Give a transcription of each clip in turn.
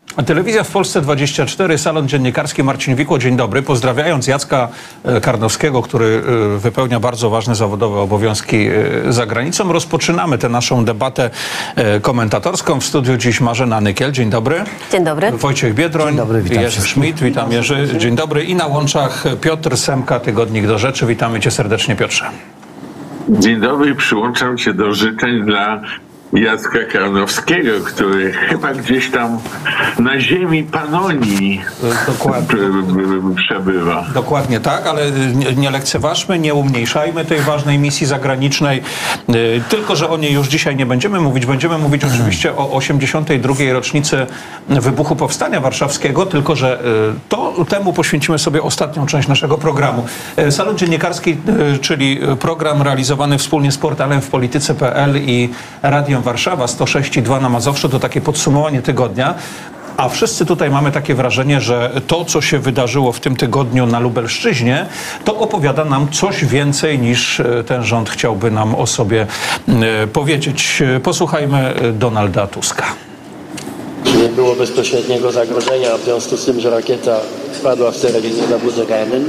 Telewizja w Polsce 24, Salon Dziennikarski, Marcin Wikło, dzień dobry. Pozdrawiając Jacka Karnowskiego, który wypełnia bardzo ważne zawodowe obowiązki za granicą, rozpoczynamy tę naszą debatę komentatorską. W studiu dziś Marzena Nykiel, dzień dobry. Dzień dobry. Wojciech Biedroń, dzień dobry, witam Jerzy Schmidt, witam Jerzy, dzień dobry. I na łączach Piotr Semka, Tygodnik do Rzeczy. Witamy cię serdecznie, Piotrze. Dzień dobry, przyłączam się do życzeń dla Jacka Karnowskiego, który chyba gdzieś tam na ziemi Panonii przebywa. Dokładnie tak, ale nie lekceważmy, nie umniejszajmy tej ważnej misji zagranicznej. Tylko że o niej już dzisiaj nie będziemy mówić. Będziemy mówić oczywiście o 82. rocznicy wybuchu Powstania Warszawskiego, tylko że temu poświęcimy sobie ostatnią część naszego programu. Salon Dziennikarski, czyli program realizowany wspólnie z portalem wpolityce.pl i Radiem Warszawa 106,2 na Mazowszu, to takie podsumowanie tygodnia. A wszyscy tutaj mamy takie wrażenie, że to, co się wydarzyło w tym tygodniu na Lubelszczyźnie, to opowiada nam coś więcej niż ten rząd chciałby nam o sobie powiedzieć. Posłuchajmy Donalda Tuska. Nie było bezpośredniego zagrożenia w związku z tym, że rakieta spadła w terenie niezabudzowanym.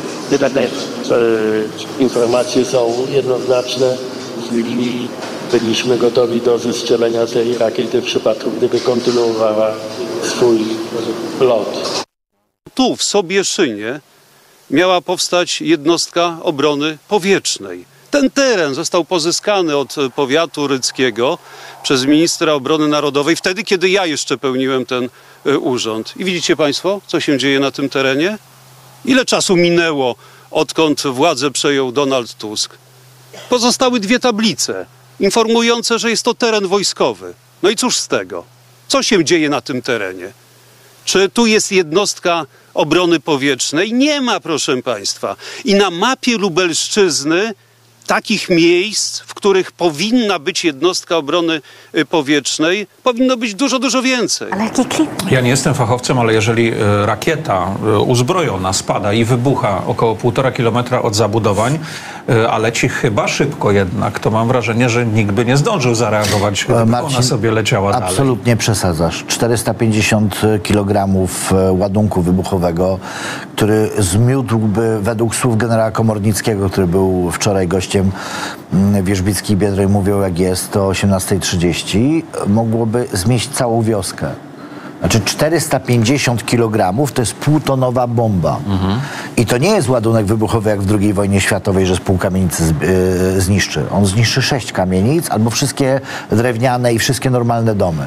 Informacje są jednoznaczne i byliśmy gotowi do zestrzelenia serii rakiety w przypadku, gdyby kontynuowała swój lot. Tu w Sobieszynie miała powstać jednostka obrony powietrznej. Ten teren został pozyskany od powiatu rydzkiego przez ministra obrony narodowej, wtedy kiedy ja jeszcze pełniłem ten urząd. I widzicie państwo, co się dzieje na tym terenie? Ile czasu minęło, odkąd władzę przejął Donald Tusk? Pozostały dwie tablice informujące, że jest to teren wojskowy. No i cóż z tego? Co się dzieje na tym terenie? Czy tu jest jednostka obrony powietrznej? Nie ma, proszę państwa. I na mapie Lubelszczyzny takich miejsc, w których powinna być jednostka obrony powietrznej, powinno być dużo, dużo więcej. Ale jaki klimat? Ja nie jestem fachowcem, ale jeżeli rakieta uzbrojona spada i wybucha około 1,5 kilometra od zabudowań, a leci chyba szybko jednak, to mam wrażenie, że nikt by nie zdążył zareagować, gdyby Marcin, ona sobie leciała dalej. Absolutnie przesadzasz. 450 kg ładunku wybuchowego, który zmiótłby, według słów generała Komornickiego, który był wczoraj gościem Wierzbicki i Biedroń, mówią jak jest, o 18:30, mogłoby zmieść całą wioskę. Znaczy 450 kg to jest półtonowa bomba. I to nie jest ładunek wybuchowy jak w II wojnie światowej, że z pół kamienicy zniszczy. On zniszczy 6 kamienic albo wszystkie drewniane i wszystkie normalne domy.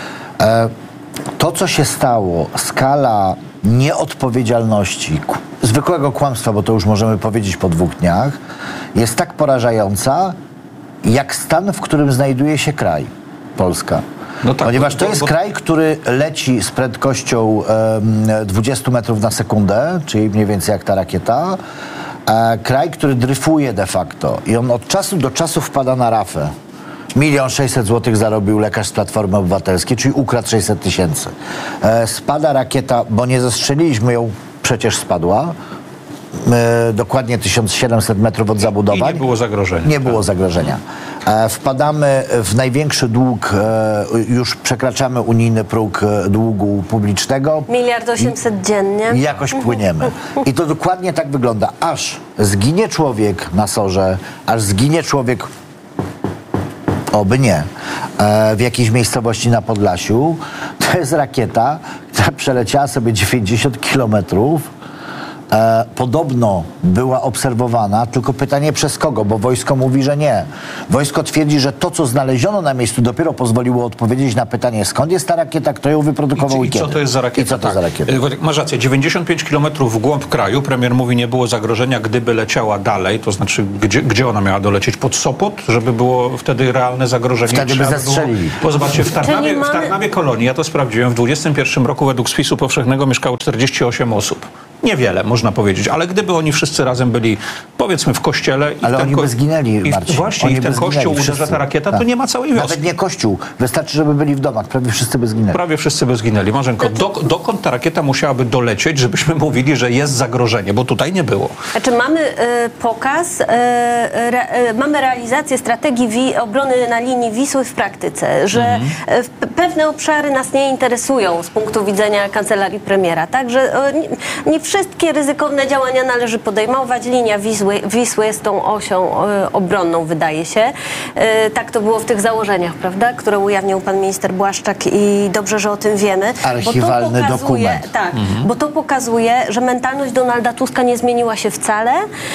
To, co się stało, skala nieodpowiedzialności, zwykłego kłamstwa, bo to już możemy powiedzieć po 2 dniach, jest tak porażająca, jak stan, w którym znajduje się kraj, Polska. No tak, ponieważ to jest kraj, który leci z prędkością 20 metrów na sekundę, czyli mniej więcej jak ta rakieta, kraj, który dryfuje de facto i on od czasu do czasu wpada na rafę. 1 600 000 złotych zarobił lekarz z Platformy Obywatelskiej, czyli ukradł 600 000. Spada rakieta, bo nie zestrzeliliśmy ją, przecież spadła. Dokładnie 1700 metrów od zabudowań. I nie było zagrożenia. Nie było zagrożenia. Wpadamy w największy dług, już przekraczamy unijny próg długu publicznego. 1 800 000 dziennie. I jakoś płyniemy. I to dokładnie tak wygląda. Aż zginie człowiek na sorze, aż zginie człowiek, oby nie, w jakiejś miejscowości na Podlasiu. To jest rakieta, która przeleciała sobie 90 kilometrów. Podobno była obserwowana, tylko pytanie przez kogo, bo wojsko mówi, że nie. Wojsko twierdzi, że to, co znaleziono na miejscu, dopiero pozwoliło odpowiedzieć na pytanie, skąd jest ta rakieta, kto ją wyprodukował i kiedy. Co to jest za rakieta? I co to za rakieta? Masz rację, 95 kilometrów w głąb kraju. Premier mówi, nie było zagrożenia, gdyby leciała dalej, to znaczy, gdzie ona miała dolecieć? Pod Sopot, żeby było wtedy realne zagrożenie? Wtedy by zastrzelili. Zobaczcie, w Tarnawie Kolonii, ja to sprawdziłem, w 21 roku według spisu powszechnego mieszkało 48 osób. Niewiele, można powiedzieć, ale gdyby oni wszyscy razem byli, powiedzmy, w kościele... Ale oni by zginęli, Marcin. Właśnie, Oni i ten by kościół zginęli, uderza ta rakieta, to nie ma całej wioski. Nawet nie kościół. Wystarczy, żeby byli w domach. Prawie wszyscy by zginęli. Prawie wszyscy by zginęli. Marzenko, dokąd ta rakieta musiałaby dolecieć, żebyśmy mówili, że jest zagrożenie? Bo tutaj nie było. Znaczy mamy pokaz, mamy realizację strategii obrony na linii Wisły w praktyce, że pewne obszary nas nie interesują z punktu widzenia kancelarii premiera. Także nie wszystkie ryzykowne działania należy podejmować. Linia Wisły jest tą osią obronną, wydaje się. Tak to było w tych założeniach, prawda, które ujawnił pan minister Błaszczak i dobrze, że o tym wiemy. Archiwalny dokument. Tak, bo to pokazuje, że mentalność Donalda Tuska nie zmieniła się wcale,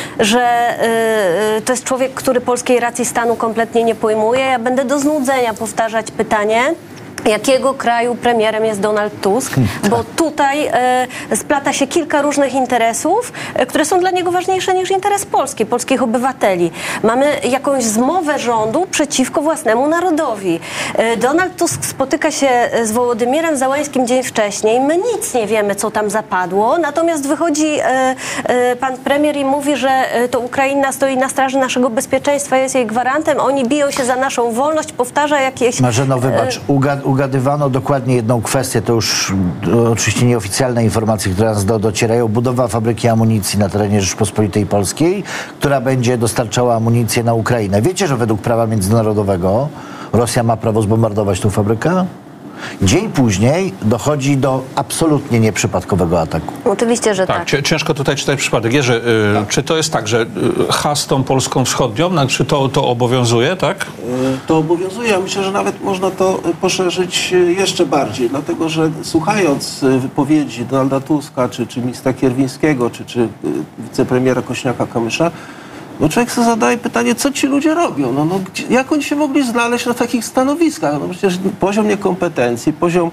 że to jest człowiek, który polskiej racji stanu kompletnie nie pojmuje. Ja będę do znudzenia powtarzać pytanie, jakiego kraju premierem jest Donald Tusk, bo tutaj splata się kilka różnych interesów, które są dla niego ważniejsze niż interes Polski, polskich obywateli. Mamy jakąś zmowę rządu przeciwko własnemu narodowi. Donald Tusk spotyka się z Wołodymyrem Zełenskim dzień wcześniej. My nic nie wiemy, co tam zapadło, natomiast wychodzi pan premier i mówi, że to Ukraina stoi na straży naszego bezpieczeństwa, jest jej gwarantem, oni biją się za naszą wolność, powtarza jakieś... Marzeno, wybacz, ugadywano dokładnie jedną kwestię, to już oczywiście nieoficjalne informacje, które nas docierają. Budowa fabryki amunicji na terenie Rzeczypospolitej Polskiej, która będzie dostarczała amunicję na Ukrainę. Wiecie, że według prawa międzynarodowego Rosja ma prawo zbombardować tą fabrykę? Dzień później dochodzi do absolutnie nieprzypadkowego ataku. Oczywiście, że tak. Ciężko tutaj czytać przypadek. Jerzy, czy to jest tak, że has tą Polską Wschodnią, czy to obowiązuje, tak? To obowiązuje. Ja myślę, że nawet można to poszerzyć jeszcze bardziej, dlatego że słuchając wypowiedzi Donalda Tuska, czy ministra Kierwińskiego, czy wicepremiera Kośniaka-Kamysza, no człowiek sobie zadaje pytanie, co ci ludzie robią? Jak oni się mogli znaleźć na takich stanowiskach? No przecież poziom niekompetencji, poziom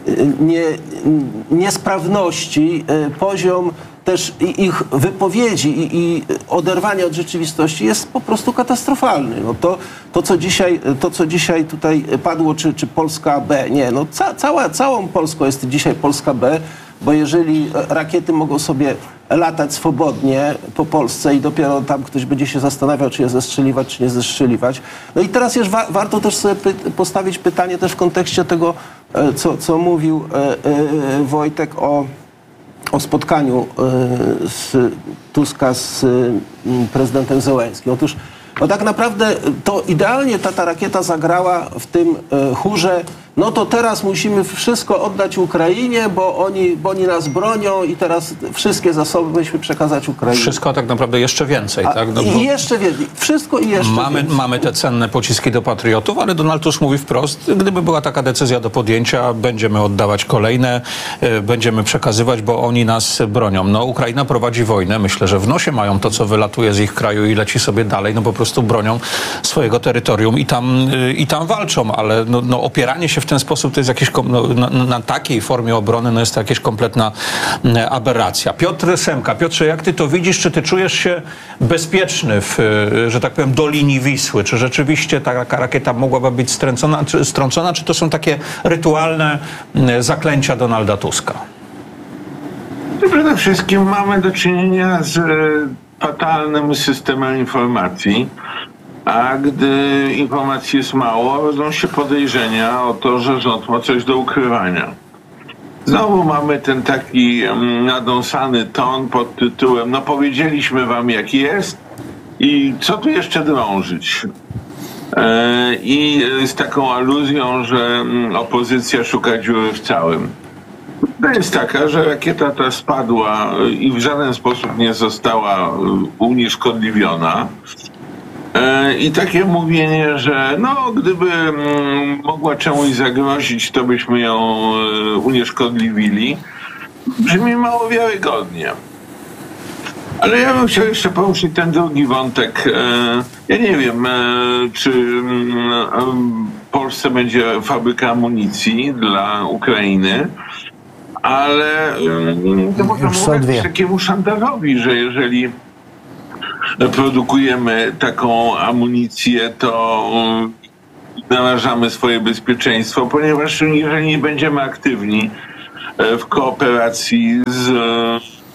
niesprawności, poziom też ich wypowiedzi i oderwania od rzeczywistości jest po prostu katastrofalny. No to, co dzisiaj tutaj padło, czy Polska B, nie, no całą Polską jest dzisiaj Polska B, bo jeżeli rakiety mogą sobie latać swobodnie po Polsce i dopiero tam ktoś będzie się zastanawiał, czy je zestrzeliwać, czy nie zestrzeliwać. No i teraz już warto też sobie postawić pytanie też w kontekście tego, co mówił Wojtek o spotkaniu Tuska z prezydentem Zełenskim. Otóż tak naprawdę to idealnie ta rakieta zagrała w tym chórze, no to teraz musimy wszystko oddać Ukrainie, bo oni nas bronią i teraz wszystkie zasoby musimy przekazać Ukrainie. Wszystko, a tak naprawdę jeszcze więcej. Tak? No, I jeszcze więcej. Wszystko i jeszcze więcej. Mamy te cenne pociski do patriotów, ale Donald Tusk mówi wprost, gdyby była taka decyzja do podjęcia, będziemy oddawać kolejne, będziemy przekazywać, bo oni nas bronią. No, Ukraina prowadzi wojnę. Myślę, że w nosie mają to, co wylatuje z ich kraju i leci sobie dalej. No po prostu bronią swojego terytorium i tam walczą, ale no, opieranie się w ten sposób to jest jakieś, na takiej formie obrony jest to jakaś kompletna aberracja. Piotr Semka. Piotrze, jak ty to widzisz? Czy ty czujesz się bezpieczny że tak powiem, do linii Wisły? Czy rzeczywiście taka rakieta mogłaby być strącona? Czy to są takie rytualne zaklęcia Donalda Tuska? Przede wszystkim mamy do czynienia z fatalnym systemem informacji. A gdy informacji jest mało, rodzą się podejrzenia o to, że rząd ma coś do ukrywania. Znowu mamy ten taki nadąsany ton pod tytułem no powiedzieliśmy wam jak jest i co tu jeszcze drążyć. I z taką aluzją, że opozycja szuka dziury w całym. To jest taka, że rakieta ta spadła i w żaden sposób nie została unieszkodliwiona. I takie mówienie, że no gdyby mogła czemuś zagrozić, to byśmy ją unieszkodliwili, brzmi mało wiarygodnie. Ale ja bym chciał jeszcze poruszyć ten drugi wątek. Ja nie wiem, czy w Polsce będzie fabryka amunicji dla Ukrainy, ale to można mówić takiemu szantażowi, że jeżeli produkujemy taką amunicję, to narażamy swoje bezpieczeństwo, ponieważ jeżeli nie będziemy aktywni w kooperacji z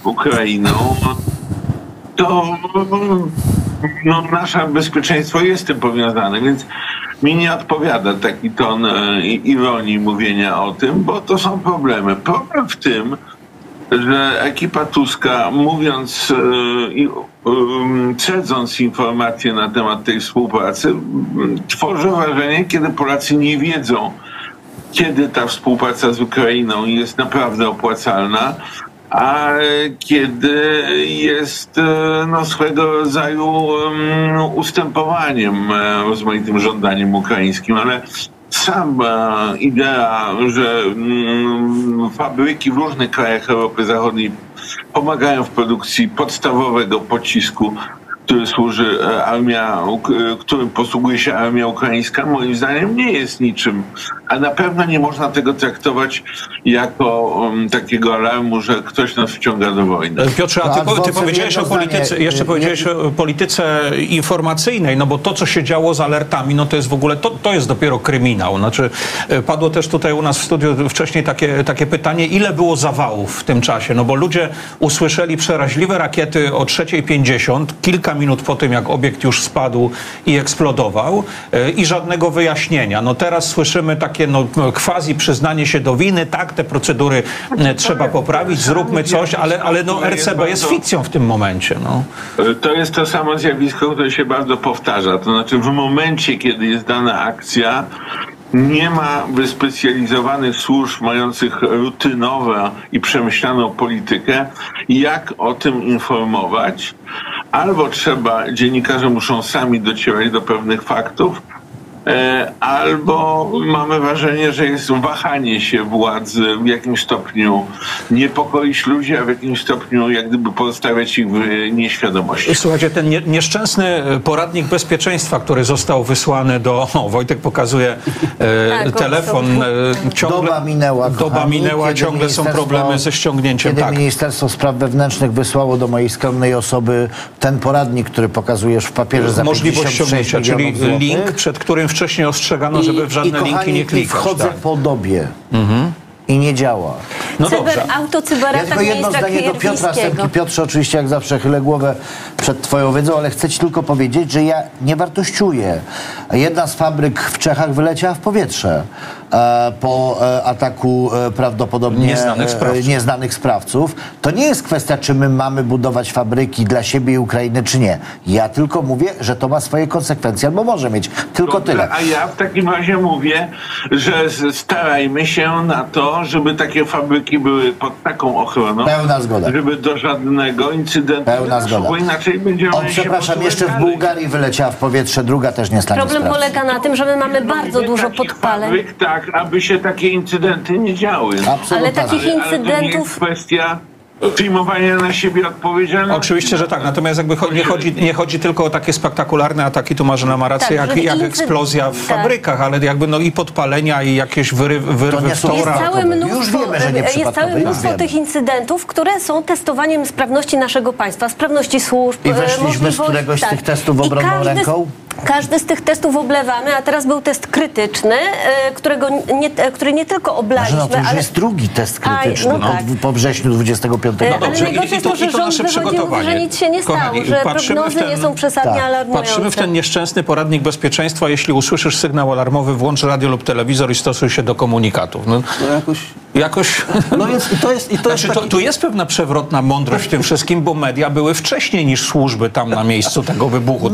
Ukrainą, to nasze bezpieczeństwo jest tym powiązane, więc mi nie odpowiada taki ton ironii mówienia o tym, bo to są problemy. Problem w tym, że ekipa Tuska, mówiąc i cedząc informacje na temat tej współpracy, tworzy wrażenie, kiedy Polacy nie wiedzą, kiedy ta współpraca z Ukrainą jest naprawdę opłacalna, a kiedy jest swego rodzaju ustępowaniem rozmaitym żądaniem ukraińskim, ale sama idea, że fabryki w różnych krajach Europy Zachodniej pomagają w produkcji podstawowego pocisku, który służy którym posługuje się armia ukraińska, moim zdaniem nie jest niczym. A na pewno nie można tego traktować jako takiego alarmu, że ktoś nas wciąga do wojny. Piotrze, a ty powiedziałeś o polityce, jeszcze powiedziałeś o polityce informacyjnej, no bo to, co się działo z alertami, no to jest w ogóle, to jest dopiero kryminał. Znaczy, padło też tutaj u nas w studiu wcześniej takie pytanie, ile było zawałów w tym czasie? No bo ludzie usłyszeli przeraźliwe rakiety o 3:50, kilka minut po tym, jak obiekt już spadł i eksplodował i żadnego wyjaśnienia. No teraz słyszymy takie quasi przyznanie się do winy, tak, te procedury trzeba poprawić, zróbmy coś, ale RCB jest fikcją w tym momencie. No. To jest to samo zjawisko, które się bardzo powtarza. To znaczy w momencie, kiedy jest dana akcja, nie ma wyspecjalizowanych służb mających rutynową i przemyślaną politykę, jak o tym informować. Albo dziennikarze muszą sami docierać do pewnych faktów, albo mamy wrażenie, że jest wahanie się władzy w jakimś stopniu niepokoić ludzi, a w jakimś stopniu jak gdyby pozostawiać ich w nieświadomości. Słuchajcie, ten nieszczęsny poradnik bezpieczeństwa, który został wysłany Wojtek pokazuje telefon. Doba minęła, ciągle są problemy ze ściągnięciem. Kiedy Ministerstwo Spraw Wewnętrznych wysłało do mojej skromnej osoby ten poradnik, który pokazujesz w papierze za 56 milionów czyli złotych, link, przed którym wcześniej ostrzegano, żeby w żadne linki nie klikać. Wchodzę po dobie i nie działa. No dobrze. Cyberatack tylko jedno zdanie do Piotra Semki. Piotrze, oczywiście jak zawsze chylę głowę przed twoją wiedzą, ale chcę ci tylko powiedzieć, że ja nie wartościuję. Jedna z fabryk w Czechach wyleciała w powietrze po ataku prawdopodobnie nieznanych sprawców. To nie jest kwestia, czy my mamy budować fabryki dla siebie i Ukrainy, czy nie. Ja tylko mówię, że to ma swoje konsekwencje, albo może mieć. Tylko tyle. A ja w takim razie mówię, że starajmy się na to, żeby takie fabryki były pod taką ochroną. Pełna zgoda. Żeby do żadnego incydentu Pełna zgoda. Bo inaczej będziemy przepraszam, jeszcze w Bułgarii wyleciała w powietrze druga też nieznana Problem sprawa. polega na tym, że my mamy bardzo dużo podpaleń. Fabryk, tak, aby się takie incydenty nie działy. Absolutnie. Ale takich Ale to nie jest incydentów... kwestia przyjmowania na siebie odpowiedzialności. Oczywiście, że tak. Natomiast jakby nie chodzi tylko o takie spektakularne ataki, tu Marzena ma rację, jak eksplozja w fabrykach, ale jakby i podpalenia i jakieś wyrwy wtora. Już wiemy, że nie jest całe mnóstwo tych incydentów, które są testowaniem sprawności naszego państwa, sprawności służb. I weszliśmy z któregoś z tych testów obronną ręką? Każdy z tych testów oblewamy, a teraz był test krytyczny, który nie tylko oblaliśmy, to już jest drugi test krytyczny po wrześniu 25. No dobrze, ale najgorsze jest to, że rząd wywodził, że nic się nie stało, Kochani, że prognozy nie są przesadnie alarmujące. Patrzymy w ten nieszczęsny poradnik bezpieczeństwa. Jeśli usłyszysz sygnał alarmowy, włącz radio lub telewizor i stosuj się do komunikatów. No jakoś... No więc tu jest pewna przewrotna mądrość w tym wszystkim, bo media były wcześniej niż służby tam na miejscu tego wybuchu.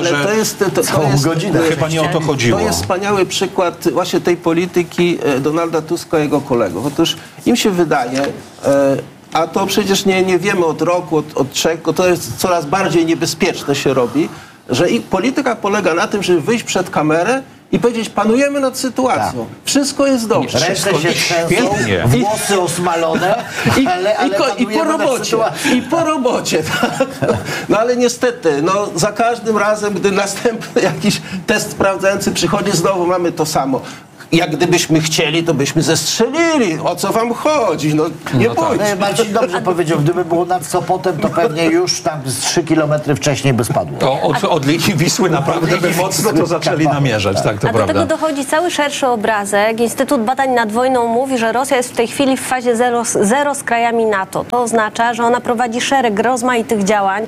Chyba nie o to chodziło. To jest wspaniały przykład właśnie tej polityki Donalda Tuska i jego kolegów. Otóż im się wydaje, a to przecież nie wiemy od roku, od 3, to jest coraz bardziej niebezpieczne się robi, że ich polityka polega na tym, żeby wyjść przed kamerę i powiedzieć, panujemy nad sytuacją. Tak. Wszystko jest dobrze. Ręce się trzęsą, włosy osmalone, I po robocie. Tak? No ale niestety, za każdym razem, gdy następny jakiś test sprawdzający przychodzi, znowu mamy to samo. Jak gdybyśmy chcieli, to byśmy zestrzelili. O co wam chodzi? No, nie bójcie. Marcin dobrze powiedział, gdyby było nad Sopotem, to pewnie już tam z 3 kilometry wcześniej by spadło. To od linii Wisły naprawdę by mocno to zaczęli namierzać, tak, to A prawda. do tego dochodzi cały szerszy obrazek. Instytut Badań nad Wojną mówi, że Rosja jest w tej chwili w fazie zero z krajami NATO. To oznacza, że ona prowadzi szereg rozmaitych działań.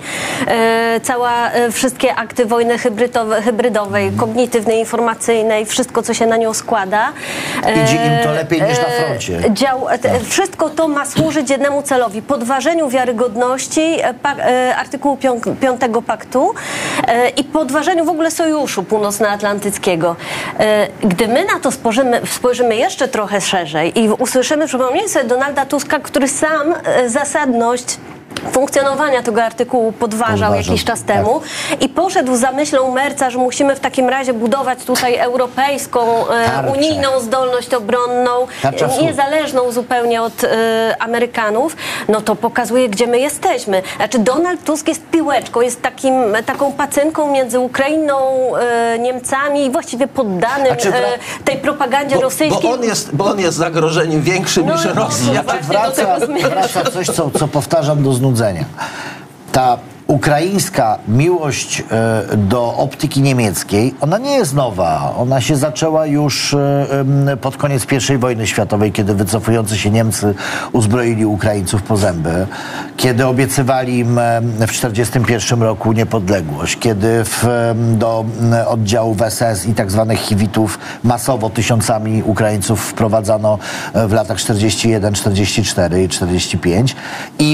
Wszystkie akty wojny hybrydowej, kognitywnej, informacyjnej, wszystko, co się na nią składa. Idzie im to lepiej niż na froncie. Wszystko to ma służyć jednemu celowi. Podważeniu wiarygodności artykułu 5 paktu i podważeniu w ogóle Sojuszu Północnoatlantyckiego. Gdy my na to spojrzymy jeszcze trochę szerzej i usłyszymy, przypomnijmy sobie Donalda Tuska, który sam zasadność funkcjonowania tego artykułu podważał jakiś czas temu i poszedł za myślą Merca, że musimy w takim razie budować tutaj europejską, unijną zdolność obronną, niezależną zupełnie od Amerykanów, no to pokazuje, gdzie my jesteśmy. Znaczy Donald Tusk jest piłeczką, jest taką pacynką między Ukrainą, Niemcami i właściwie poddanym tej propagandzie rosyjskiej. Bo on jest zagrożeniem większym niż Rosja. Wraca coś, co powtarzam do znudzenia. Ta ukraińska miłość do optyki niemieckiej, ona nie jest nowa. Ona się zaczęła już pod koniec I wojny światowej, kiedy wycofujący się Niemcy uzbroili Ukraińców po zęby, kiedy obiecywali im w 1941 roku niepodległość, kiedy do oddziałów SS i tak zwanych Hiwitów masowo tysiącami Ukraińców wprowadzano w latach 41, 44 i 45 i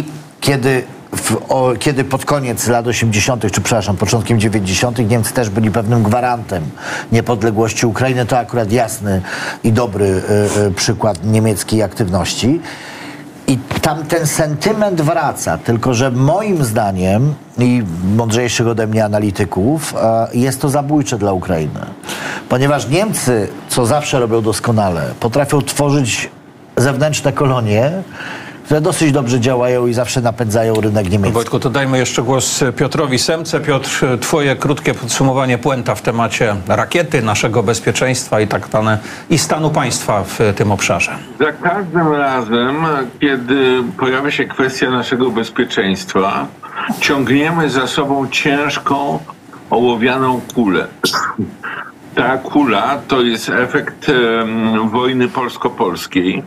kiedy pod koniec lat 80., czy przepraszam, początkiem 90. Niemcy też byli pewnym gwarantem niepodległości Ukrainy, to akurat jasny i dobry przykład niemieckiej aktywności. I tam ten sentyment wraca, tylko że moim zdaniem i mądrzejszych ode mnie analityków jest to zabójcze dla Ukrainy. Ponieważ Niemcy, co zawsze robią doskonale, potrafią tworzyć zewnętrzne kolonie, które dosyć dobrze działają i zawsze napędzają rynek niemiecki. Wojtku, to dajmy jeszcze głos Piotrowi Semce. Piotr, twoje krótkie podsumowanie, puenta w temacie rakiety, naszego bezpieczeństwa i stanu państwa w tym obszarze. Za każdym razem, kiedy pojawia się kwestia naszego bezpieczeństwa, ciągniemy za sobą ciężką, ołowianą kulę. Ta kula to jest efekt wojny polsko-polskiej,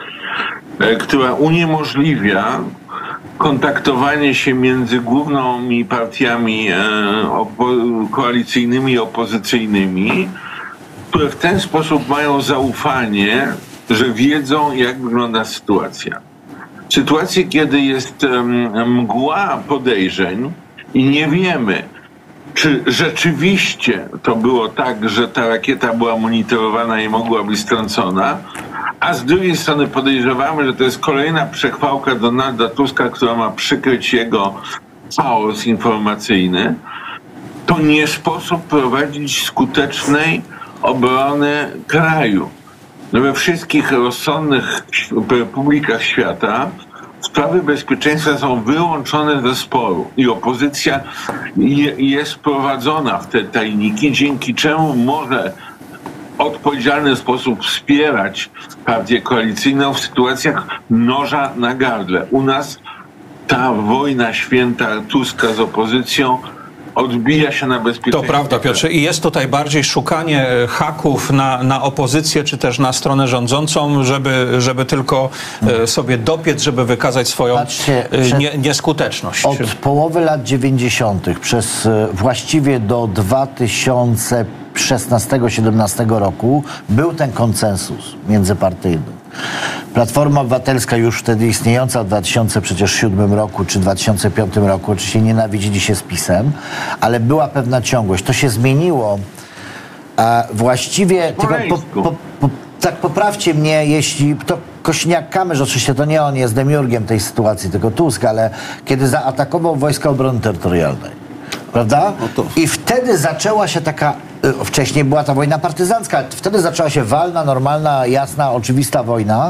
która uniemożliwia kontaktowanie się między głównymi partiami koalicyjnymi i opozycyjnymi, które w ten sposób mają zaufanie, że wiedzą, jak wygląda sytuacja. Sytuacje, kiedy jest mgła podejrzeń i nie wiemy, czy rzeczywiście to było tak, że ta rakieta była monitorowana i mogła być strącona, a z drugiej strony podejrzewamy, że to jest kolejna przechwałka Donalda Tuska, która ma przykryć jego chaos informacyjny, to nie sposób prowadzić skutecznej obrony kraju. We wszystkich rozsądnych republikach świata sprawy bezpieczeństwa są wyłączone ze sporu i opozycja jest prowadzona w te tajniki, dzięki czemu może w odpowiedzialny sposób wspierać partię koalicyjną w sytuacjach noża na gardle. U nas ta wojna święta Tuska z opozycją odbija się na bezpieczeństwie. To prawda, Piotrze. I jest tutaj bardziej szukanie haków na opozycję, czy też na stronę rządzącą, żeby tylko sobie dopiec, żeby wykazać swoją nieskuteczność. Od połowy lat 90. przez właściwie do 2016-17 roku był ten konsensus międzypartyjny. Platforma Obywatelska, już wtedy istniejąca w 2007 roku czy 2005 roku, oczywiście nienawidzili się z PiS-em, ale była pewna ciągłość. To się zmieniło. Właściwie, tak poprawcie mnie, jeśli to Kośniak-Kamysz, oczywiście to nie on jest demiurgiem tej sytuacji, tylko Tusk, ale kiedy zaatakował Wojska Obrony Terytorialnej, prawda? I wtedy zaczęła się taka wcześniej była ta wojna partyzancka. Wtedy zaczęła się walna, normalna, jasna, oczywista wojna,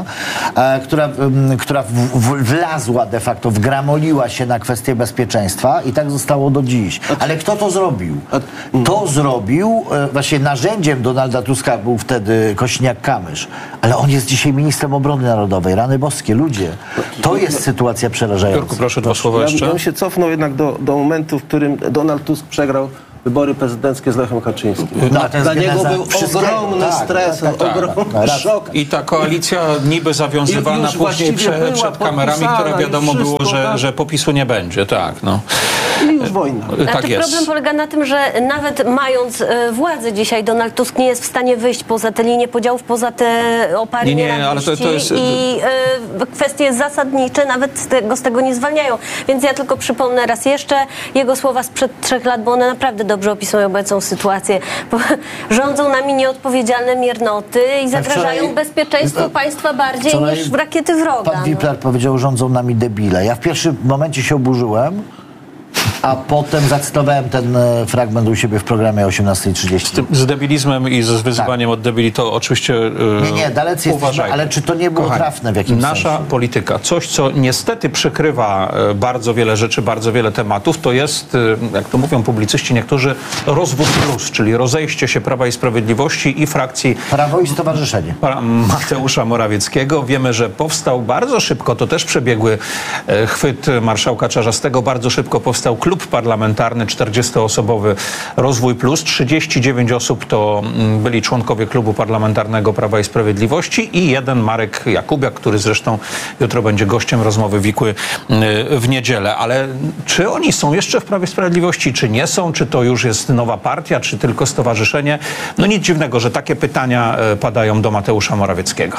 która wlazła de facto, wgramoliła się na kwestię bezpieczeństwa i tak zostało do dziś. Ale kto to zrobił? To zrobił, właśnie narzędziem Donalda Tuska był wtedy Kosiniak-Kamysz, ale on jest dzisiaj ministrem obrony narodowej. Rany boskie, ludzie. To jest sytuacja przerażająca. Jurku, proszę 2 słowa jeszcze. Ja bym się cofnął jednak do momentu, w którym Donald Tusk przegrał wybory prezydenckie z Lechem Kaczyńskim. Dla niego był ogromny stres, ogromny szok. I ta koalicja niby zawiązywana później przed kamerami, która wiadomo było, że popisu nie będzie. Tak, no. I już wojna. Tak jest. Problem polega na tym, że nawet mając władzę dzisiaj, Donald Tusk nie jest w stanie wyjść poza te linie podziałów, poza te opary nienawiści ale to jest... i kwestie zasadnicze nawet z tego nie zwalniają. Więc ja tylko przypomnę raz jeszcze jego słowa sprzed 3 lat, bo one naprawdę dobrze opisują obecną sytuację. Bo rządzą nami nieodpowiedzialne miernoty i zagrażają bezpieczeństwu państwa bardziej niż rakiety wroga. Pan Wipler powiedział, rządzą nami debile. Ja w pierwszym momencie się oburzyłem, a potem zacytowałem ten fragment u siebie w programie 18:30. Z debilizmem i z wyzywaniem od debili to oczywiście Nie, dalece jesteśmy, ale czy to nie było trafne w jakimś sensie? Nasza polityka, coś co niestety przykrywa bardzo wiele rzeczy, bardzo wiele tematów, to jest, jak to mówią publicyści niektórzy, rozwód plus, czyli rozejście się Prawa i Sprawiedliwości i frakcji Prawo i Stowarzyszenie Mateusza Morawieckiego. Wiemy, że powstał bardzo szybko, to też przebiegły chwyt marszałka Czarzastego, bardzo szybko powstał klub parlamentarny 40-osobowy Rozwój Plus. 39 osób to byli członkowie klubu parlamentarnego Prawa i Sprawiedliwości i jeden Marek Jakubiak, który zresztą jutro będzie gościem rozmowy Wikły w niedzielę. Ale czy oni są jeszcze w Prawie i Sprawiedliwości, czy nie są? Czy to już jest nowa partia, czy tylko stowarzyszenie? No nic dziwnego, że takie pytania padają do Mateusza Morawieckiego.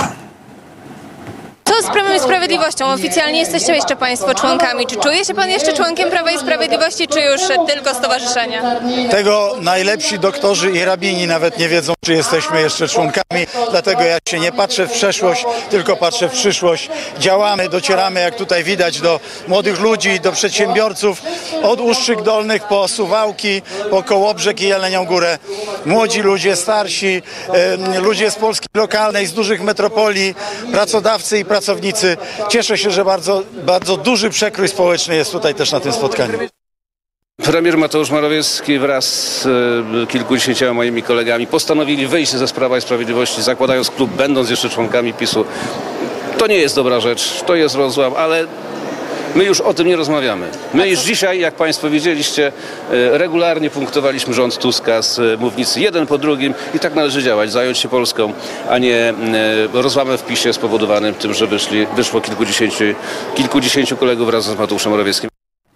Co z Prawem i Sprawiedliwością? Oficjalnie jesteście jeszcze Państwo członkami. Czy czuje się Pan jeszcze członkiem Prawa i Sprawiedliwości, czy już tylko stowarzyszenia? Tego najlepsi doktorzy i rabini nawet nie wiedzą, czy jesteśmy jeszcze członkami. Dlatego ja się nie patrzę w przeszłość, tylko patrzę w przyszłość. Działamy, docieramy, jak tutaj widać, do młodych ludzi, do przedsiębiorców. Od Ustrzyk Dolnych po Suwałki, po Kołobrzeg i Jelenią Górę. Młodzi ludzie, starsi, ludzie z Polski lokalnej, z dużych metropolii, pracodawcy i pracownicy. Cieszę się, że bardzo duży przekrój społeczny jest tutaj też na tym spotkaniu. Premier Mateusz Morawiecki wraz z kilkudziesięcioma moimi kolegami postanowili wyjść ze Prawa i Sprawiedliwości, zakładając klub, będąc jeszcze członkami PiS-u. To nie jest dobra rzecz, to jest rozłam, ale my już o tym nie rozmawiamy. My już dzisiaj, jak Państwo widzieliście, regularnie punktowaliśmy rząd Tuska z mównicy jeden po drugim i tak należy działać, zająć się Polską, a nie rozłamem w PiS-ie spowodowanym tym, że wyszło kilkudziesięciu kolegów razem z Mateuszem Morawieckim.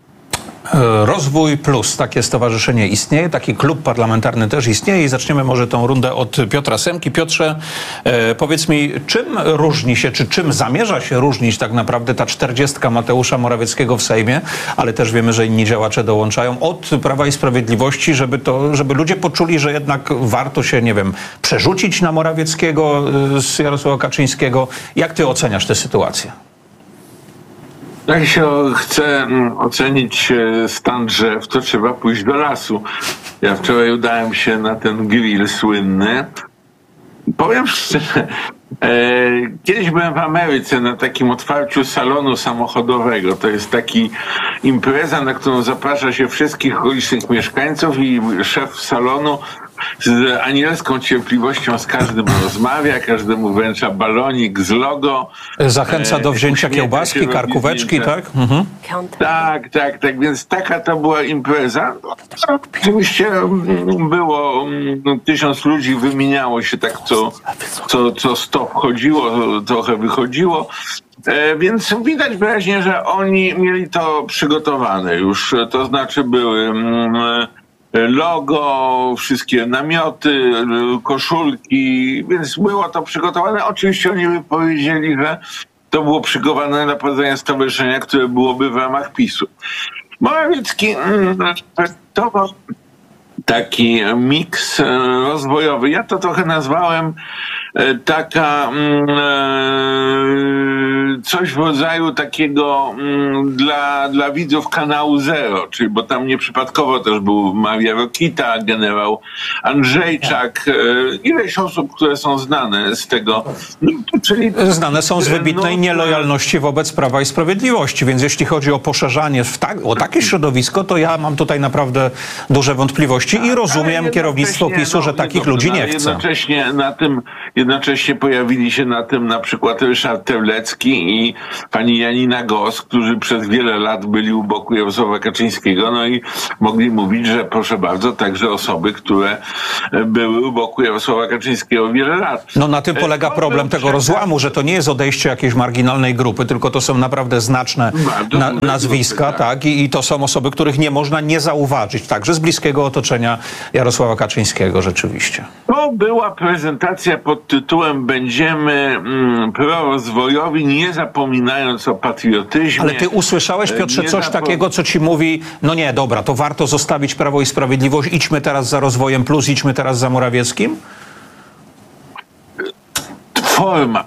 Rozwój Plus, takie stowarzyszenie istnieje, taki klub parlamentarny też istnieje i zaczniemy może tą rundę od Piotra Semki. Piotrze, powiedz mi, czym różni się, czy czym zamierza się różnić tak naprawdę ta 40 Mateusza Morawieckiego w Sejmie, ale też wiemy, że inni działacze dołączają, od Prawa i Sprawiedliwości, żeby ludzie poczuli, że jednak warto się, nie wiem, przerzucić na Morawieckiego z Jarosława Kaczyńskiego. Jak ty oceniasz tę sytuację? Jak się chce ocenić stan drzew, to trzeba pójść do lasu. Ja wczoraj udałem się na ten grill słynny. Powiem szczerze, kiedyś byłem w Ameryce na takim otwarciu salonu samochodowego. To jest taki impreza, na którą zaprasza się wszystkich okolicznych mieszkańców i szef salonu z anielską cierpliwością z każdym rozmawia, każdemu wręcza balonik z logo. Zachęca do wzięcia kiełbaski, karkóweczki, tak? Mhm. Tak, więc taka to była impreza. Oczywiście było 1000 ludzi, wymieniało się tak, co 100 wchodziło, trochę wychodziło. Więc widać wyraźnie, że oni mieli to przygotowane już, to znaczy były logo, wszystkie namioty, koszulki, więc było to przygotowane. Oczywiście oni by powiedzieli, że to było przygotowane na prowadzenie stowarzyszenia, które byłoby w ramach PiS-u. Morawiecki prezentował taki miks rozwojowy. Ja to trochę nazwałem taka coś w rodzaju takiego dla widzów kanału Zero, czyli bo tam nieprzypadkowo też był Maria Rokita, generał Andrzejczak, ileś osób, które są znane z tego. Czyli znane są z wybitnej nielojalności wobec Prawa i Sprawiedliwości, więc jeśli chodzi o poszerzanie o takie środowisko, to ja mam tutaj naprawdę duże wątpliwości i rozumiem kierownictwo PiS-u, że takich ludzi nie chce. Jednocześnie pojawili się na tym na przykład Ryszard Terlecki i pani Janina Gos, którzy przez wiele lat byli u boku Jarosława Kaczyńskiego, no i mogli mówić, że proszę bardzo, także osoby, które były u boku Jarosława Kaczyńskiego wiele lat. No na tym polega problem tego rozłamu, że to nie jest odejście jakiejś marginalnej grupy, tylko to są naprawdę znaczne nazwiska, tak? I to są osoby, których nie można nie zauważyć, także z bliskiego otoczenia Jarosława Kaczyńskiego rzeczywiście. To była prezentacja pod tytułem "Będziemy prorozwojowi, nie zapominając o patriotyzmie". Ale ty usłyszałeś, Piotrze, coś takiego, co ci mówi, no nie, dobra, to warto zostawić Prawo i Sprawiedliwość, idźmy teraz za Rozwojem Plus, idźmy teraz za Morawieckim? Forma.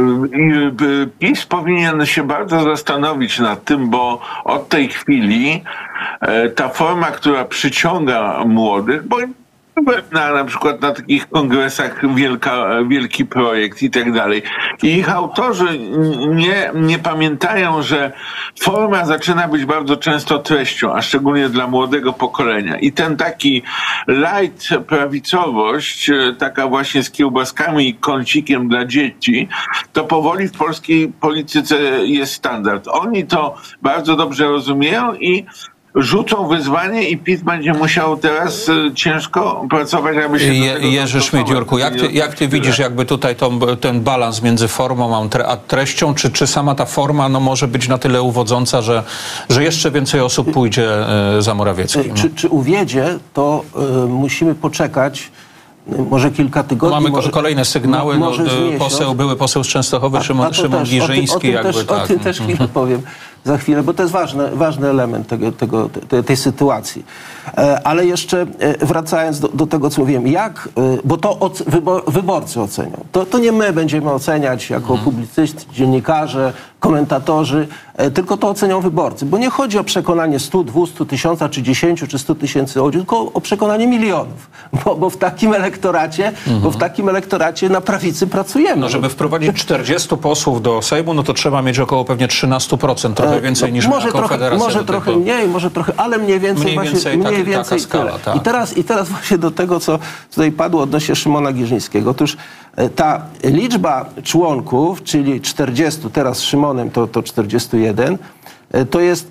PiS powinien się bardzo zastanowić nad tym, bo od tej chwili ta forma, która przyciąga młodych, bo na przykład na takich kongresach wielki projekt i tak dalej. I ich autorzy nie pamiętają, że forma zaczyna być bardzo często treścią, a szczególnie dla młodego pokolenia. I ten taki light prawicowość, taka właśnie z kiełbaskami i kącikiem dla dzieci, to powoli w polskiej polityce jest standard. Oni to bardzo dobrze rozumieją i rzucą wyzwanie i PiS będzie musiał teraz ciężko pracować, aby się Jerzy Szmyt-Jurku, jak ty widzisz jakby tutaj ten balans między formą a treścią, czy sama ta forma może być na tyle uwodząca, że jeszcze więcej osób pójdzie za Morawieckim? Czy uwiedzie, to musimy poczekać może kilka tygodni. Mamy kolejne sygnały. Były poseł z Częstochowy, Szymon Giżyński. O tym też chwilę powiem za chwilę, bo to jest ważny element tej sytuacji. Ale jeszcze wracając do tego, co mówiłem, bo to wyborcy ocenią. To nie my będziemy oceniać jako publicyści, dziennikarze, komentatorzy, tylko to ocenią wyborcy. Bo nie chodzi o przekonanie 100, 200, 1000, czy 10, czy 100 tysięcy ludzi, tylko o przekonanie milionów. Bo w takim elektoracie na prawicy pracujemy. No, żeby wprowadzić 40 posłów do Sejmu, no to trzeba mieć około pewnie 13%, trochę więcej niż na Konfederacja. Może trochę mniej, może trochę, ale mniej więcej taka skala, tyle. Tak. I teraz właśnie do tego, co tutaj padło odnośnie Szymona Giżyńskiego. Otóż ta liczba członków, czyli 40, teraz z Szymonem to 41, to jest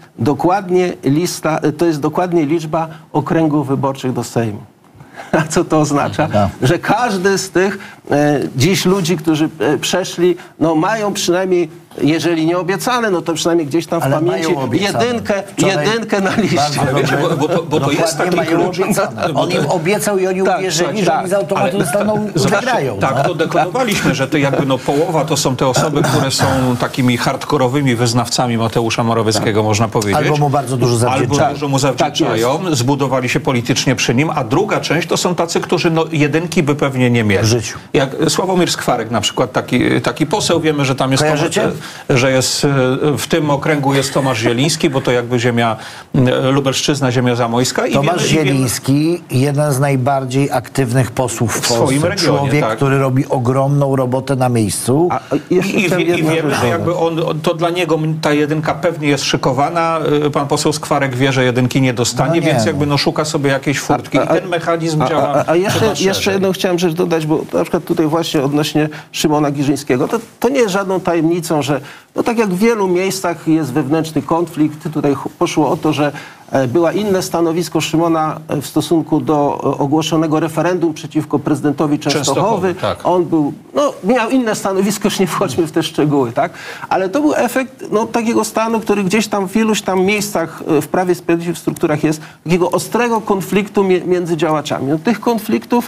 dokładnie liczba okręgów wyborczych do Sejmu. A co to oznacza? Że każdy z tych dziś ludzi, którzy przeszli, mają przynajmniej, jeżeli nie obiecane, no to przynajmniej gdzieś tam w pamięci jedynkę na liście. Ale wiecie, bo to jest taki klucz. On im obiecał i oni uwierzyli, że oni z automatu wygrają. Tak, to deklarowaliśmy, że połowa to są te osoby, które są takimi hardkorowymi wyznawcami Mateusza Morawieckiego, można powiedzieć. Albo mu bardzo dużo zawdzięczają, zbudowali się politycznie przy nim, a druga część to są tacy, którzy jedynki by pewnie nie mieli. W życiu. Jak Sławomir Skwarek na przykład, taki poseł, wiemy, że tam jest że jest w tym okręgu jest Tomasz Zieliński, bo to jakby ziemia Lubelszczyzna, ziemia zamojska. Tomasz Zieliński, jeden z najbardziej aktywnych posłów w swoim Polsce. regionie, człowiek, który robi ogromną robotę na miejscu. I wiemy, że jakby to dla niego ta jedynka pewnie jest szykowana. Pan poseł Skwarek wie, że jedynki nie dostanie, więc jakby szuka sobie jakiejś furtki. I ten mechanizm działa. A jeszcze jedną chciałem rzecz dodać, bo na przykład tutaj właśnie odnośnie Szymona Giżyńskiego, to nie jest żadną tajemnicą, że tak jak w wielu miejscach jest wewnętrzny konflikt, tutaj poszło o to, że było inne stanowisko Szymona w stosunku do ogłoszonego referendum przeciwko prezydentowi Częstochowy. Tak. On był, miał inne stanowisko, już nie wchodźmy w te szczegóły, tak? Ale to był efekt takiego stanu, który gdzieś tam w iluś tam miejscach w Prawie i Sprawiedliwości, w strukturach jest, takiego ostrego konfliktu między działaczami. Tych konfliktów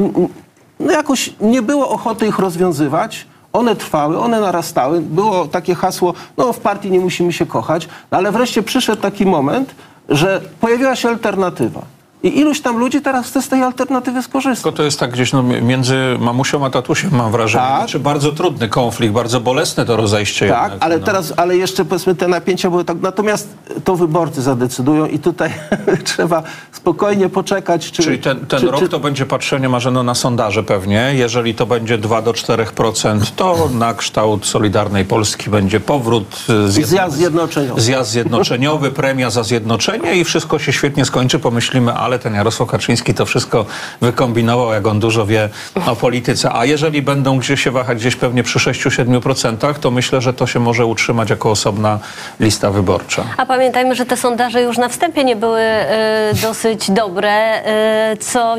jakoś nie było ochoty ich rozwiązywać. One trwały, one narastały. Było takie hasło, w partii nie musimy się kochać, ale wreszcie przyszedł taki moment, że pojawiła się alternatywa. I iluś tam ludzi teraz chce z tej alternatywy skorzystać. Tylko to jest tak gdzieś między mamusią a tatusiem, mam wrażenie. Tak. Znaczy bardzo trudny konflikt, bardzo bolesne to rozejście. Tak, jednak, ale no. teraz, ale jeszcze powiedzmy te napięcia były tak, natomiast to wyborcy zadecydują i tutaj trzeba spokojnie poczekać. Czyli ten rok to będzie patrzenie, Marzeno, na sondaże pewnie. Jeżeli to będzie 2 do 4%, to na kształt Solidarnej Polski będzie powrót, Zjazd zjednoczeniowy. Zjazd zjednoczeniowy, premia za zjednoczenie i wszystko się świetnie skończy. Pomyślimy, ale ten Jarosław Kaczyński to wszystko wykombinował, jak on dużo wie o polityce. A jeżeli będą gdzieś się wahać gdzieś pewnie przy 6-7%, to myślę, że to się może utrzymać jako osobna lista wyborcza. A pamiętajmy, że te sondaże już na wstępie nie były dosyć dobre, co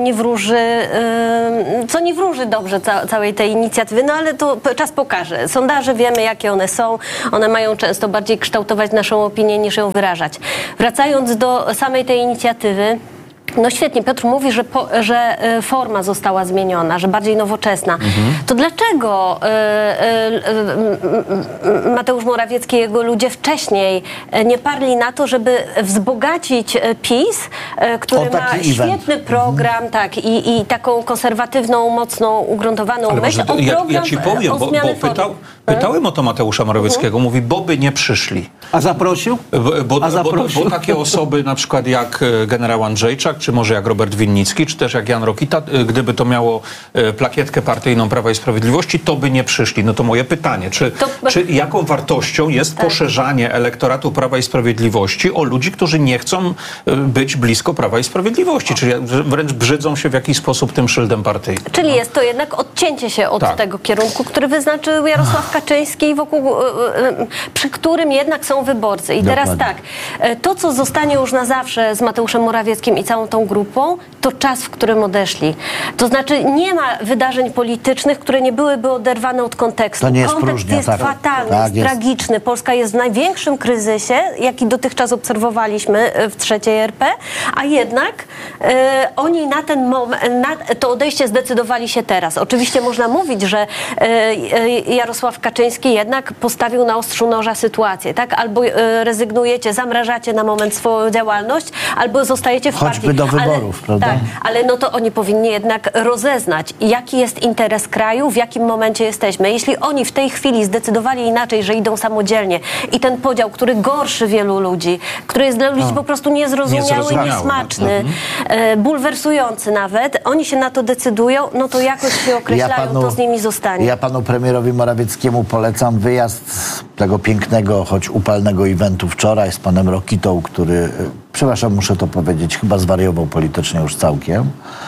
nie wróży dobrze całej tej inicjatywy. No ale to czas pokaże. Sondaże wiemy, jakie one są. One mają często bardziej kształtować naszą opinię, niż ją wyrażać. Wracając do samej tej inicjatywy, no świetnie, Piotr mówi, że forma została zmieniona, że bardziej nowoczesna. To dlaczego Mateusz Morawiecki i jego ludzie wcześniej nie parli na to, żeby wzbogacić PiS, który ma świetny program, tak, i taką konserwatywną, mocną, ugruntowaną myśl. Ja ci powiem, bo pytałem o to Mateusza Morawieckiego, mówi, bo by nie przyszli. A zaprosił? Bo takie osoby, na przykład jak generał Andrzejczak, czy może jak Robert Winnicki, czy też jak Jan Rokita, gdyby to miało plakietkę partyjną Prawa i Sprawiedliwości, to by nie przyszli. No to moje pytanie, czy jaką wartością jest poszerzanie elektoratu Prawa i Sprawiedliwości o ludzi, którzy nie chcą być blisko Prawa i Sprawiedliwości, czyli wręcz brzydzą się w jakiś sposób tym szyldem partyjnym. Czyli jest to jednak odcięcie się od tego kierunku, który wyznaczył Jarosław Kaczyński, przy którym jednak są wyborcy. I teraz tak, to co zostanie już na zawsze z Mateuszem Morawieckim i całą tą grupą, to czas, w którym odeszli. To znaczy nie ma wydarzeń politycznych, które nie byłyby oderwane od kontekstu. To nie jest Kontekst próżnia, jest fatalny, jest tragiczny. Polska jest w największym kryzysie, jaki dotychczas obserwowaliśmy w trzeciej RP, a jednak oni na ten moment, na to odejście zdecydowali się teraz. Oczywiście można mówić, że Jarosław Kaczyński jednak postawił na ostrzu noża sytuację, tak? Albo rezygnujecie, zamrażacie na moment swoją działalność, albo zostajecie w partii. Choćby do wyborów, prawda? Tak, ale no to oni powinni jednak rozeznać, jaki jest interes kraju, w jakim momencie jesteśmy. Jeśli oni w tej chwili zdecydowali inaczej, że idą samodzielnie i ten podział, który gorszy wielu ludzi, który jest dla ludzi po prostu niezrozumiały, niesmaczny, bulwersujący nawet, oni się na to decydują, no to jakoś się określają, to z nimi zostanie. Ja panu premierowi Morawieckiemu polecam wyjazd z tego pięknego, choć upalnego eventu wczoraj z panem Rokitą, który, przepraszam, muszę to powiedzieć, chyba zwariował politycznie już całkiem,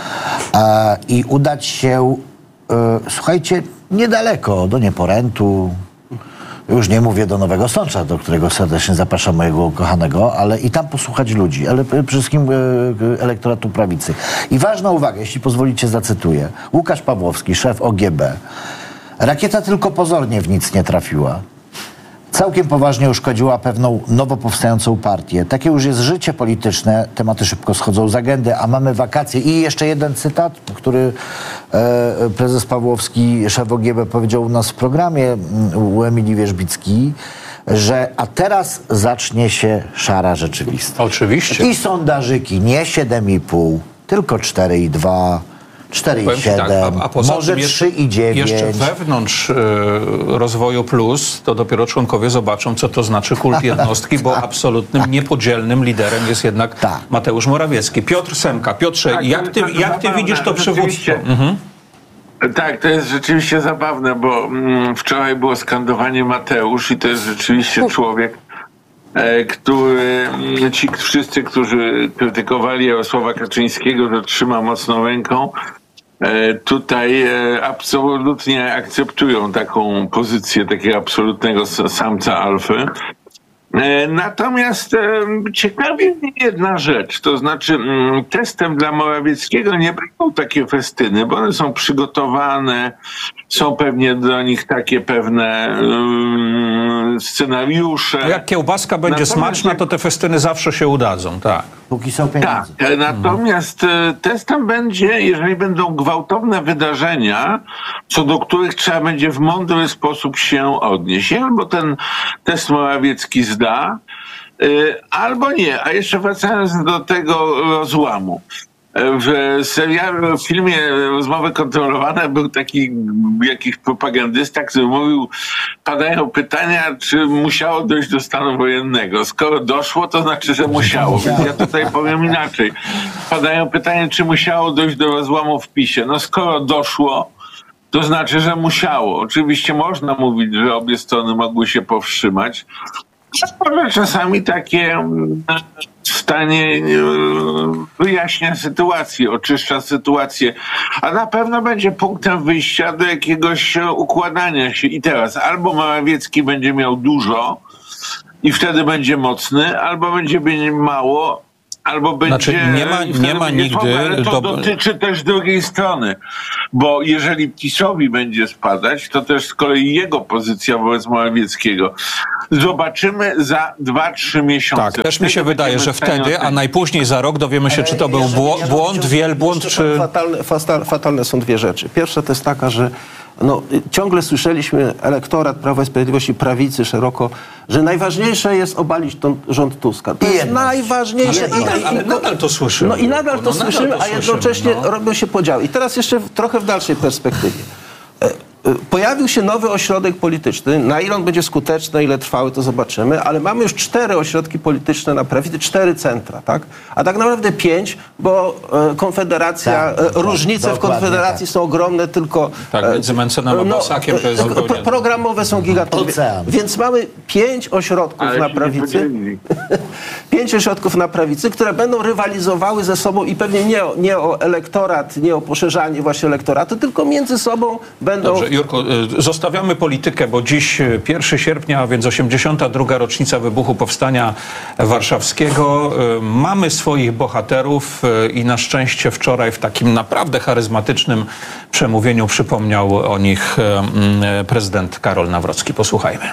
i udać się, słuchajcie, niedaleko, do Nieporętu, już nie mówię do Nowego Sącza, do którego serdecznie zapraszam mojego ukochanego, ale i tam posłuchać ludzi, ale przede wszystkim elektoratu prawicy. I ważna uwaga, jeśli pozwolicie, zacytuję. Łukasz Pawłowski, szef OGB. Rakieta tylko pozornie w nic nie trafiła. Całkiem poważnie uszkodziła pewną nowo powstającą partię. Takie już jest życie polityczne, tematy szybko schodzą z agendy, a mamy wakacje. I jeszcze jeden cytat, który prezes Pawłowski, szef OGB, powiedział u nas w programie u Emilii Wierzbickiej, że a teraz zacznie się szara rzeczywistość. Oczywiście. I sondażyki nie 7,5, tylko 4,2, 4,7, tak, a poza może tym 3,9. Jeszcze wewnątrz Rozwoju Plus to dopiero członkowie zobaczą, co to znaczy kult jednostki, bo absolutnym, niepodzielnym liderem jest jednak Mateusz Morawiecki. Piotr Semka. Piotrze, jak ty widzisz to przywództwo? Tak, to jest rzeczywiście zabawne, bo wczoraj było skandowanie Mateusz i to jest rzeczywiście człowiek, który ci wszyscy, którzy krytykowali Jarosława Kaczyńskiego, że trzyma mocną ręką, tutaj absolutnie akceptują taką pozycję takiego absolutnego samca alfy. Natomiast ciekawi mnie jedna rzecz, to znaczy testem dla Morawieckiego nie będą takie festyny, bo one są przygotowane, są pewnie do nich takie pewne scenariusze. Jak kiełbaska będzie smaczna, to te festyny zawsze się udadzą, tak. Póki są pieniądze. Tak, natomiast testem będzie, jeżeli będą gwałtowne wydarzenia, co do których trzeba będzie w mądry sposób się odnieść. Albo ten test Morawiecki zda, Albo nie. A jeszcze wracając do tego rozłamu. W filmie Rozmowy kontrolowane był taki jakiś propagandysta, który mówił, padają pytania, czy musiało dojść do stanu wojennego. Skoro doszło, to znaczy, że musiało. Więc ja tutaj powiem inaczej. Padają pytania, czy musiało dojść do rozłamu w PiS-ie. No skoro doszło, to znaczy, że musiało. Oczywiście można mówić, że obie strony mogły się powstrzymać. Może czasami takie stanie wyjaśnia sytuację, oczyszcza sytuację, a na pewno będzie punktem wyjścia do jakiegoś układania się. I teraz albo Morawiecki będzie miał dużo i wtedy będzie mocny, albo będzie mało, albo będzie... Znaczy nie ma nigdy... Ale to dotyczy też drugiej strony, bo jeżeli PiS-owi będzie spadać, to też z kolei jego pozycja wobec Morawieckiego. Zobaczymy za 2-3 miesiące. Tak, też mi się wydaje, że wtedy, a najpóźniej za rok dowiemy się, czy to był błąd, wielbłąd, czy... Fatalne są dwie rzeczy. Pierwsza to jest taka, że ciągle słyszeliśmy elektorat Prawa i Sprawiedliwości, prawicy szeroko, że najważniejsze jest obalić rząd Tuska. To jest najważniejsze. Ale nadal to słyszymy. No i nadal to słyszymy, a jednocześnie robią się podziały. I teraz jeszcze trochę w dalszej perspektywie. Pojawił się nowy ośrodek polityczny. Na ile on będzie skuteczny, ile trwały, to zobaczymy, ale mamy już 4 ośrodki polityczne na prawicy, 4 centra, tak? A tak naprawdę 5, bo Konfederacja, różnice w Konfederacji są ogromne, tylko... Tak, między Mencenem a Bosakiem to jest zupełnie... Programowe są gigantyczne. Więc mamy 5 ośrodków na prawicy. 5 ośrodków na prawicy, które będą rywalizowały ze sobą i pewnie nie o elektorat, nie o poszerzanie właśnie elektoratu, tylko między sobą będą... Dobrze, Jurku, zostawiamy politykę, bo dziś 1 sierpnia, a więc 82. rocznica wybuchu Powstania Warszawskiego. Mamy swoich bohaterów i na szczęście wczoraj w takim naprawdę charyzmatycznym przemówieniu przypomniał o nich prezydent Karol Nawrocki. Posłuchajmy.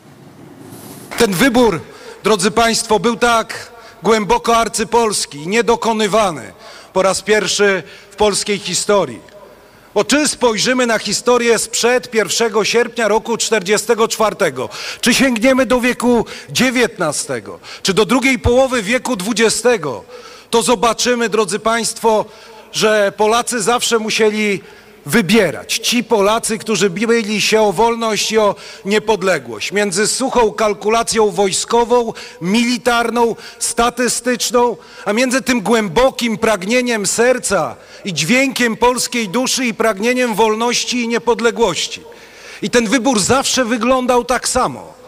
Ten wybór, drodzy Państwo, był tak głęboko arcypolski i niedokonywany po raz pierwszy w polskiej historii. Bo czy spojrzymy na historię sprzed 1 sierpnia roku 1944, czy sięgniemy do wieku XIX, czy do drugiej połowy wieku XX, to zobaczymy, drodzy Państwo, że Polacy zawsze musieli wybierać. Ci Polacy, którzy bili się o wolność i o niepodległość. Między suchą kalkulacją wojskową, militarną, statystyczną, a między tym głębokim pragnieniem serca i dźwiękiem polskiej duszy i pragnieniem wolności i niepodległości. I ten wybór zawsze wyglądał tak samo.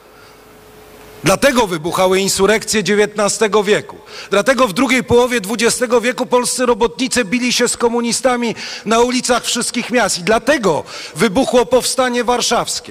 Dlatego wybuchały insurekcje XIX wieku. Dlatego w drugiej połowie XX wieku polscy robotnicy bili się z komunistami na ulicach wszystkich miast. I dlatego wybuchło Powstanie Warszawskie.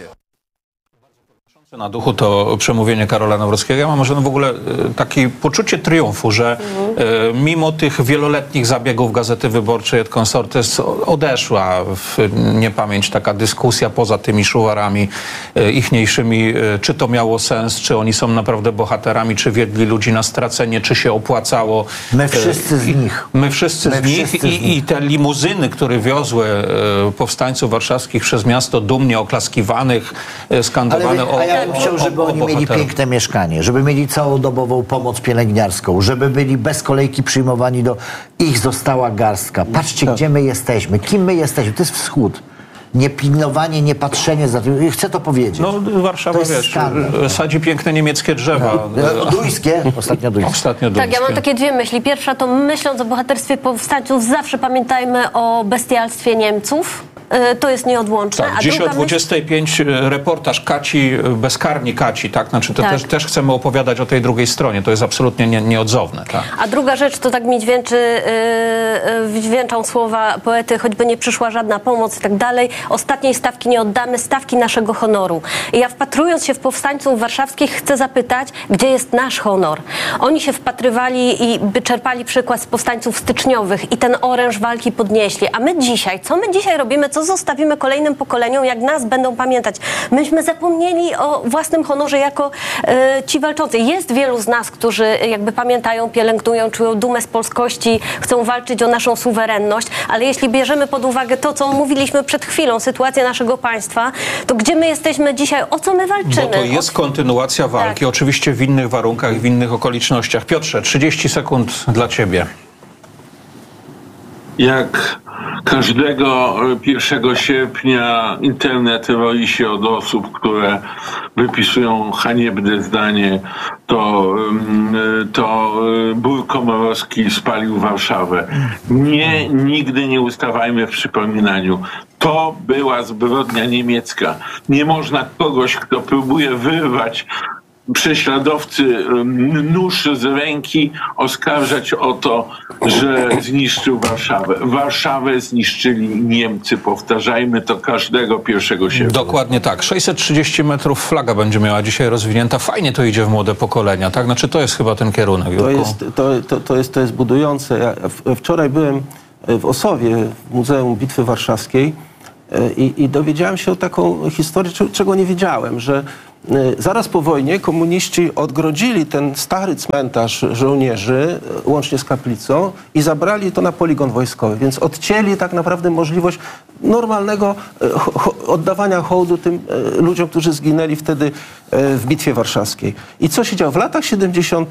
Na duchu to przemówienie Karola Nawrockiego. Ja mam może w ogóle takie poczucie triumfu, że mimo tych wieloletnich zabiegów Gazety Wyborczej et consortes odeszła w niepamięć taka dyskusja poza tymi szuwarami ichniejszymi, czy to miało sens, czy oni są naprawdę bohaterami, czy wiedli ludzi na stracenie, czy się opłacało. My wszyscy z nich. My wszyscy z nich i te limuzyny, które wiozły powstańców warszawskich przez miasto, dumnie oklaskiwanych, skandowane Chciał, żeby oni mieli piękne mieszkanie, żeby mieli całodobową pomoc pielęgniarską, żeby byli bez kolejki przyjmowani ich została garstka. Patrzcie, gdzie my jesteśmy, kim my jesteśmy. To jest wschód. Niepilnowanie, niepatrzenie za tym. Chcę to powiedzieć. No Warszawa, wiesz, sadzi piękne niemieckie drzewa. Duńskie? Ostatnio duńskie. Tak, ja mam takie dwie myśli. Pierwsza to myśląc o bohaterstwie powstańców zawsze pamiętajmy o bestialstwie Niemców. To jest nieodłączne. Tak, dziś o 25 reportaż Kaci, bezkarni Kaci, tak? Znaczy to też chcemy opowiadać o tej drugiej stronie. To jest absolutnie nieodzowne. Tak? A druga rzecz, to tak mi dźwięczą słowa poety, choćby nie przyszła żadna pomoc i tak dalej. Ostatniej stawki nie oddamy, stawki naszego honoru. I ja wpatrując się w powstańców warszawskich chcę zapytać, gdzie jest nasz honor? Oni się wpatrywali i czerpali przykład z powstańców styczniowych i ten oręż walki podnieśli. A my dzisiaj, co my dzisiaj robimy? Co Co zostawimy kolejnym pokoleniom, jak nas będą pamiętać? Myśmy zapomnieli o własnym honorze jako ci walczący. Jest wielu z nas, którzy jakby pamiętają, pielęgnują, czują dumę z polskości, chcą walczyć o naszą suwerenność, ale jeśli bierzemy pod uwagę to, co mówiliśmy przed chwilą, sytuację naszego państwa, to gdzie my jesteśmy dzisiaj, o co my walczymy? Bo to jest kontynuacja walki, tak. Oczywiście w innych warunkach, w innych okolicznościach. Piotrze, 30 sekund dla ciebie. Jak każdego 1 sierpnia internet roi się od osób, które wypisują haniebne zdanie, to Bór Komorowski spalił Warszawę. Nie, nigdy nie ustawajmy w przypominaniu. To była zbrodnia niemiecka. Nie można kogoś, kto próbuje wyrwać prześladowcy nóż z ręki, oskarżać o to, że zniszczył Warszawę. Warszawę zniszczyli Niemcy. Powtarzajmy to każdego 1 sierpnia. Dokładnie tak. 630 metrów flaga będzie miała dzisiaj rozwinięta. Fajnie to idzie w młode pokolenia, tak? Znaczy to jest chyba ten kierunek. To jest budujące. Ja wczoraj byłem w Osowie, w Muzeum Bitwy Warszawskiej i dowiedziałem się o taką historię, czego nie wiedziałem, że zaraz po wojnie komuniści odgrodzili ten stary cmentarz żołnierzy, łącznie z kaplicą, i zabrali to na poligon wojskowy, więc odcięli tak naprawdę możliwość normalnego oddawania hołdu tym ludziom, którzy zginęli wtedy w Bitwie Warszawskiej. I co się działo? W latach 70.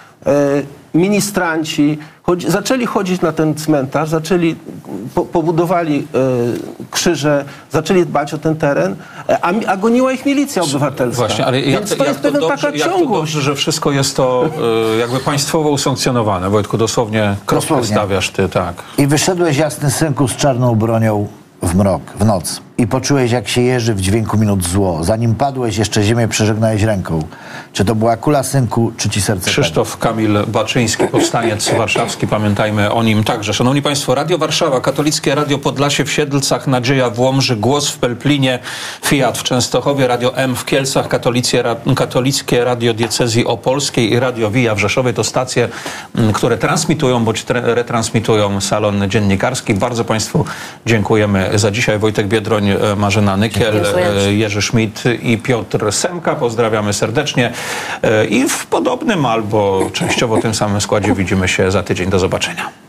ministranci zaczęli chodzić na ten cmentarz, pobudowali krzyże, zaczęli dbać o ten teren, a goniła ich milicja obywatelska. Właśnie, ale jak to dobrze, że wszystko jest to jakby państwowo usankcjonowane. Wojtku, dosłownie kropkę stawiasz ty, tak. I wyszedłeś, jasny synku, z czarną bronią w mrok, w noc. I poczułeś, jak się jeży w dźwięku minut zło. Zanim padłeś, jeszcze ziemię przeżegnałeś ręką. Czy to była kula, synku, czy ci serce? Krzysztof Kamil Baczyński, powstaniec warszawski, pamiętajmy o nim także. Szanowni Państwo, Radio Warszawa, Katolickie Radio Podlasie w Siedlcach, Nadzieja w Łomży, Głos w Pelplinie, Fiat w Częstochowie, Radio M w Kielcach, Katolickie Radio Diecezji Opolskiej i Radio Via w Rzeszowie. To stacje, które transmitują bądź retransmitują salon dziennikarski. Bardzo Państwu dziękujemy za dzisiaj. Wojtek Biedroń, Marzena Nykiel, Jerzy Schmidt i Piotr Semka. Pozdrawiamy serdecznie i w podobnym albo częściowo tym samym składzie widzimy się za tydzień. Do zobaczenia.